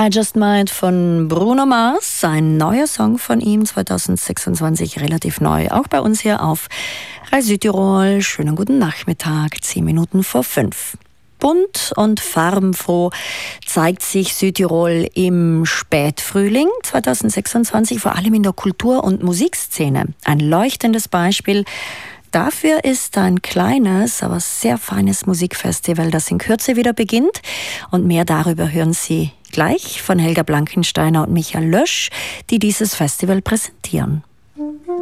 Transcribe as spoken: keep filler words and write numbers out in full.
I Just Might von Bruno Mars, ein neuer Song von ihm, zwanzig sechsundzwanzig, relativ neu, auch bei uns hier auf Radio Südtirol. Schönen guten Nachmittag, zehn Minuten vor fünf. Bunt und farbenfroh zeigt sich Südtirol im Spätfrühling zwanzig sechsundzwanzig, vor allem in der Kultur- und Musikszene. Ein leuchtendes Beispiel dafür ist ein kleines, aber sehr feines Musikfestival, das in Kürze wieder beginnt. Und mehr darüber hören Sie gleich von Helga Blankensteiner und Michael Lösch, die dieses Festival präsentieren.